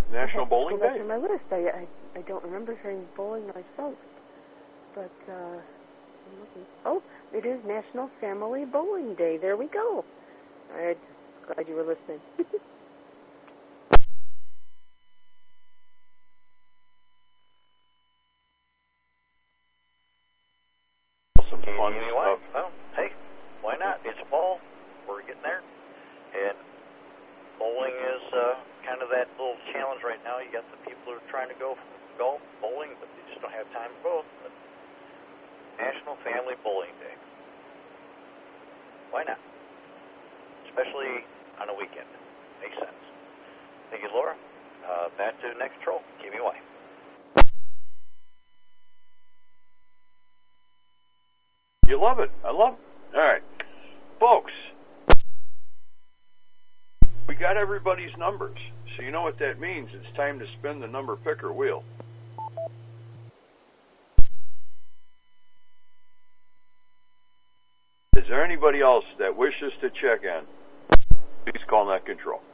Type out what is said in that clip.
National Bowling Day. Day. On my list. I don't remember hearing bowling myself, but I'm looking. Oh, it is National Family Bowling Day. There we go. I'm glad you were listening. Some fun stuff. Well, hey, why not? It's fall. We're getting there. And bowling is kind of that little challenge right now. You got the people who are trying to go golf, bowling, but they just don't have time for both. But National Family Bowling Day. Why not? Especially on a weekend. Makes sense. Thank you, Laura. Back to next troll. KBY. You love it. I love it. All right. Folks, we got everybody's numbers. So you know what that means. It's time to spin the number picker wheel. Is there anybody else that wishes to check in? Please call Net Control.